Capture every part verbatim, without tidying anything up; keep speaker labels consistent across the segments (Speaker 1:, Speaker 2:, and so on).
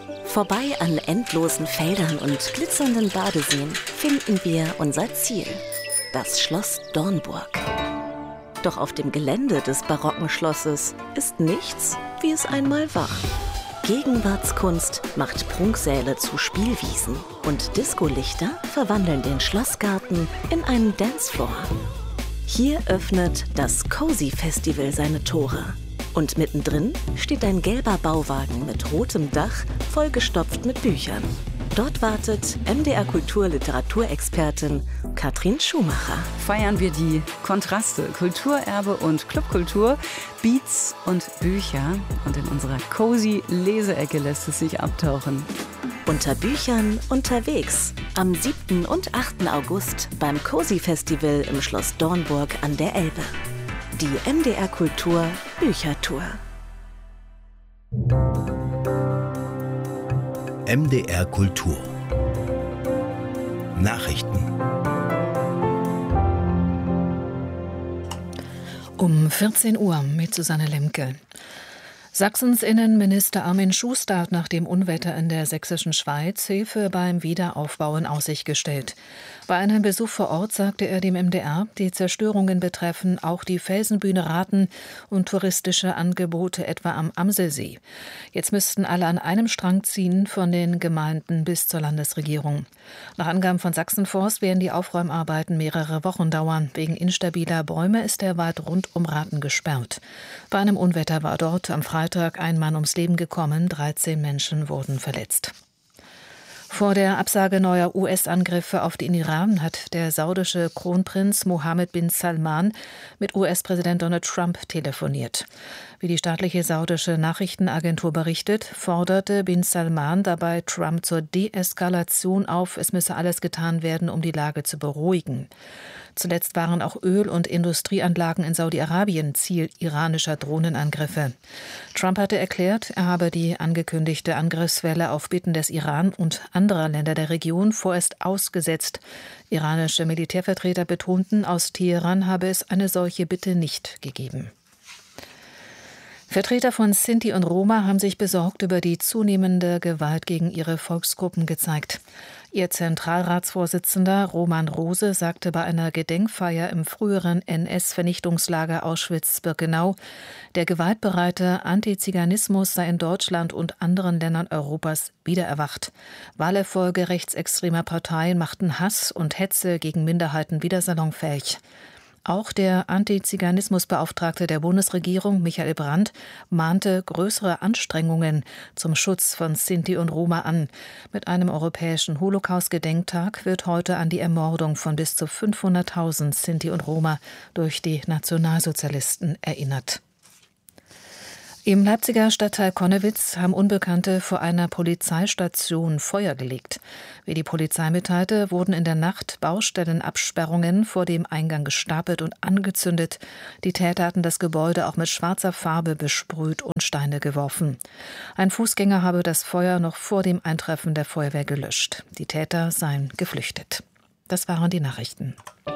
Speaker 1: Vorbei an endlosen Feldern und glitzernden Badeseen finden wir unser Ziel, das Schloss Dornburg. Doch auf dem Gelände des barocken Schlosses ist nichts, wie es einmal war. Gegenwartskunst macht Prunksäle zu Spielwiesen und Discolichter verwandeln den Schlossgarten in einen Dancefloor. Hier öffnet das Cozy Festival seine Tore. Und mittendrin steht ein gelber Bauwagen mit rotem Dach, vollgestopft mit Büchern. Dort wartet M D R Kultur-Literaturexpertin Katrin Schumacher.
Speaker 2: Feiern wir die Kontraste, Kulturerbe und Clubkultur, Beats und Bücher. Und in unserer cozy Leseecke lässt es sich abtauchen.
Speaker 1: Unter Büchern unterwegs. Am siebten und achten August beim Cozy Festival im Schloss Dornburg an der Elbe. Die M D R Kultur Büchertour.
Speaker 3: M D R Kultur Nachrichten.
Speaker 4: Um vierzehn Uhr mit Susanne Lemke. Sachsens Innenminister Armin Schuster hat nach dem Unwetter in der sächsischen Schweiz Hilfe beim Wiederaufbau in Aussicht gestellt. Bei einem Besuch vor Ort sagte er dem M D R, die Zerstörungen betreffen auch die Felsenbühne Raten und touristische Angebote etwa am Amselsee. Jetzt müssten alle an einem Strang ziehen, von den Gemeinden bis zur Landesregierung. Nach Angaben von Sachsenforst werden die Aufräumarbeiten mehrere Wochen dauern. Wegen instabiler Bäume ist der Wald rund um Raten gesperrt. Bei einem Unwetter war dort am Freitag ein Mann ums Leben gekommen, dreizehn Menschen wurden verletzt. Vor der Absage neuer U S-Angriffe auf den Iran hat der saudische Kronprinz Mohammed bin Salman mit U S-Präsident Donald Trump telefoniert. Wie die staatliche saudische Nachrichtenagentur berichtet, forderte bin Salman dabei Trump zur Deeskalation auf. Es müsse alles getan werden, um die Lage zu beruhigen. Zuletzt waren auch Öl- und Industrieanlagen in Saudi-Arabien Ziel iranischer Drohnenangriffe. Trump hatte erklärt, er habe die angekündigte Angriffswelle auf Bitten des Iran und anderer Länder der Region vorerst ausgesetzt. Iranische Militärvertreter betonten, aus Teheran habe es eine solche Bitte nicht gegeben. Vertreter von Sinti und Roma haben sich besorgt über die zunehmende Gewalt gegen ihre Volksgruppen gezeigt. Ihr Zentralratsvorsitzender Roman Rose sagte bei einer Gedenkfeier im früheren N S-Vernichtungslager Auschwitz-Birkenau, der gewaltbereite Antiziganismus sei in Deutschland und anderen Ländern Europas wiedererwacht. Wahlerfolge rechtsextremer Parteien machten Hass und Hetze gegen Minderheiten wieder salonfähig. Auch der Antiziganismusbeauftragte der Bundesregierung, Michael Brandt, mahnte größere Anstrengungen zum Schutz von Sinti und Roma an. Mit einem europäischen Holocaust-Gedenktag wird heute an die Ermordung von bis zu fünfhunderttausend Sinti und Roma durch die Nationalsozialisten erinnert. Im Leipziger Stadtteil Connewitz haben Unbekannte vor einer Polizeistation Feuer gelegt. Wie die Polizei mitteilte, wurden in der Nacht Baustellenabsperrungen vor dem Eingang gestapelt und angezündet. Die Täter hatten das Gebäude auch mit schwarzer Farbe besprüht und Steine geworfen. Ein Fußgänger habe das Feuer noch vor dem Eintreffen der Feuerwehr gelöscht. Die Täter seien geflüchtet. Das waren die Nachrichten.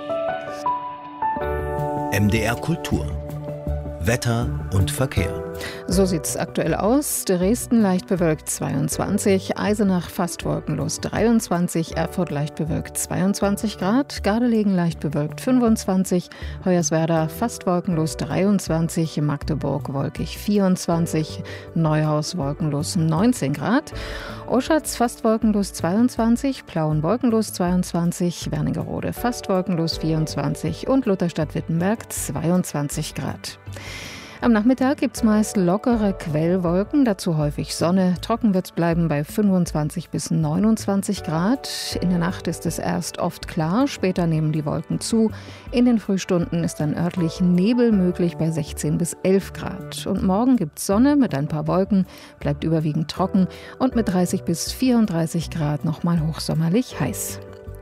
Speaker 3: M D R Kultur. Wetter und Verkehr.
Speaker 5: So sieht es aktuell aus. Dresden leicht bewölkt zweiundzwanzig, Eisenach fast wolkenlos dreiundzwanzig, Erfurt leicht bewölkt zweiundzwanzig Grad, Gardelegen leicht bewölkt fünfundzwanzig, Hoyerswerda fast wolkenlos dreiundzwanzig, Magdeburg wolkig vierundzwanzig, Neuhaus wolkenlos neunzehn Grad, Oschatz fast wolkenlos zweiundzwanzig, Plauen wolkenlos zweiundzwanzig, Wernigerode fast wolkenlos vierundzwanzig und Lutherstadt-Wittenberg zweiundzwanzig Grad. Am Nachmittag gibt es meist lockere Quellwolken, dazu häufig Sonne. Trocken wird es bleiben bei fünfundzwanzig bis neunundzwanzig Grad. In der Nacht ist es erst oft klar, später nehmen die Wolken zu. In den Frühstunden ist dann örtlich Nebel möglich bei sechzehn bis elf Grad. Und morgen gibt es Sonne mit ein paar Wolken, bleibt überwiegend trocken und mit dreißig bis vierunddreißig Grad nochmal hochsommerlich heiß.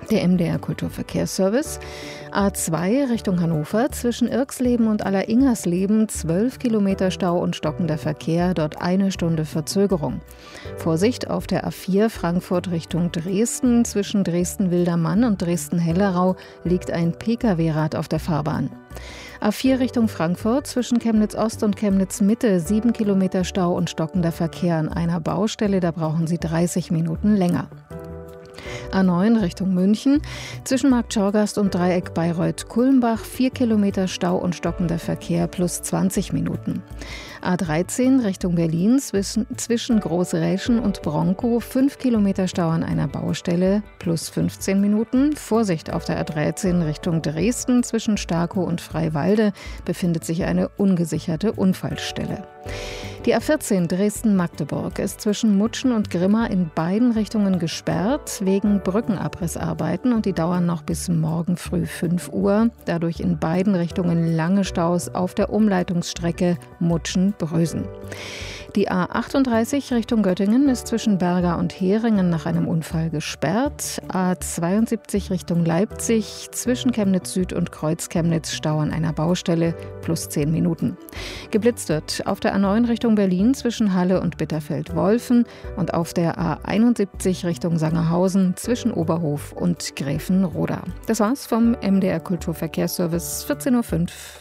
Speaker 5: Der M D R Kulturverkehrsservice. A zwei Richtung Hannover zwischen Irxleben und Alleringersleben zwölf Kilometer Stau und stockender Verkehr, dort eine Stunde Verzögerung. Vorsicht auf der A vier Frankfurt Richtung Dresden. Zwischen Dresden-Wildermann und Dresden-Hellerau liegt ein Pkw-Rad auf der Fahrbahn. A vier Richtung Frankfurt zwischen Chemnitz-Ost und Chemnitz-Mitte sieben Kilometer Stau und stockender Verkehr an einer Baustelle, da brauchen Sie dreißig Minuten länger. A neun Richtung München, zwischen Markt Schorgast und Dreieck Bayreuth-Kulmbach, vier Kilometer Stau und stockender Verkehr plus zwanzig Minuten. A dreizehn Richtung Berlin, zwischen, zwischen Großräschen und Bronkow, fünf Kilometer Stau an einer Baustelle plus fünfzehn Minuten. Vorsicht auf der A dreizehn Richtung Dresden, zwischen Starkow und Freiwalde befindet sich eine ungesicherte Unfallstelle. Die A vierzehn Dresden-Magdeburg ist zwischen Mutschen und Grimma in beiden Richtungen gesperrt wegen Brückenabrissarbeiten und die dauern noch bis morgen früh fünf Uhr. Dadurch in beiden Richtungen lange Staus auf der Umleitungsstrecke Mutschen-Brösen. Die A achtunddreißig Richtung Göttingen ist zwischen Berga und Heringen nach einem Unfall gesperrt. A zweiundsiebzig Richtung Leipzig zwischen Chemnitz Süd und Kreuz Chemnitz Stau an einer Baustelle plus zehn Minuten. Geblitzt wird auf der A neun Richtung Berlin zwischen Halle und Bitterfeld-Wolfen und auf der A einundsiebzig Richtung Sangerhausen zwischen Oberhof und Gräfenroda. Das war's vom M D R Kulturverkehrsservice, vierzehn Uhr fünf.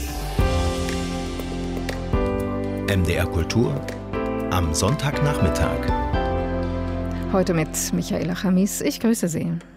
Speaker 3: M D R Kultur am Sonntagnachmittag.
Speaker 5: Heute mit Michaela Chamis. Ich grüße Sie.